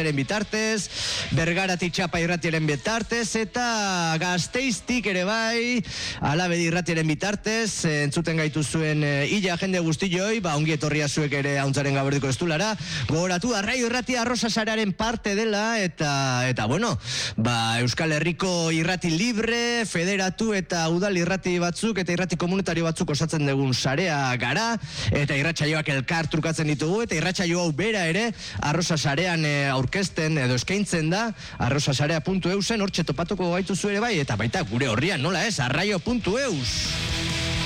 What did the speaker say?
irratiaren bitartez, Bergarati Txapa irratiaren bitartez, eta Gasteiztik ere bai, Alabedi irratiaren bitartez, entzuten gaitu zuen illa jende guztioi, ongi etorria zuek ere hauntzaren gaberdiko estulara, gogoratu, Arraio irratia Arrosa sarearen parte dela, eta bueno, Euskal Herriko irrati libre, federatu eta udal irrati batzuk, eta irrati komunitario batzuk osatzen dugun sarea gara, eta irratsaioak elkar trukatzen ditugu, eta irratsaio hau bera ere Arrosa sarean aurkezten edo eskaintzen da, arrosasarea.eusen, hortxe topatuko gaitu ere bai, eta baita gure horrian, nola ez, arraio.eus.